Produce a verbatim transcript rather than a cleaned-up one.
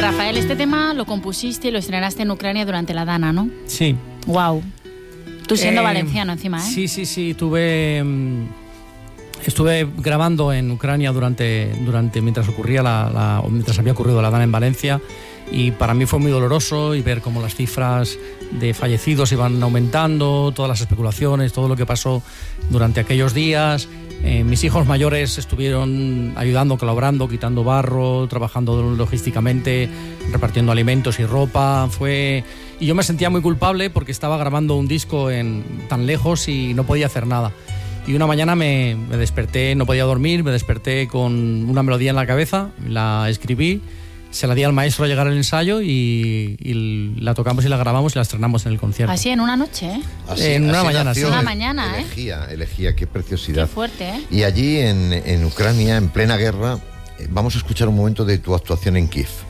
Rafael, este tema lo compusiste y lo estrenaste en Ucrania durante la Dana, ¿no? Sí. Wow. Tú siendo Eh, valenciano encima, ¿eh? Sí, sí, sí. Tuve, mm, estuve grabando en Ucrania durante, durante mientras ocurría la, la, mientras había ocurrido la Dana en Valencia, y para mí fue muy doloroso y ver cómo las cifras de fallecidos iban aumentando, todas las especulaciones, todo lo que pasó durante aquellos días. Eh, mis hijos mayores estuvieron ayudando, colaborando, quitando barro, trabajando logísticamente, repartiendo alimentos y ropa. Fue... Y yo me sentía muy culpable porque estaba grabando un disco en, tan lejos y no podía hacer nada. Y una mañana me, me desperté, no podía dormir, me desperté con una melodía en la cabeza, la escribí, se la di al maestro al llegar al ensayo y, y la tocamos y la grabamos y la estrenamos en el concierto. Así en una noche, ¿eh? Así, en una así mañana, nació sí. Una mañana, ¿eh? Elegía, elegía, qué preciosidad. Qué fuerte, ¿eh? Y allí en, en Ucrania, en plena guerra, vamos a escuchar un momento de tu actuación en Kiev.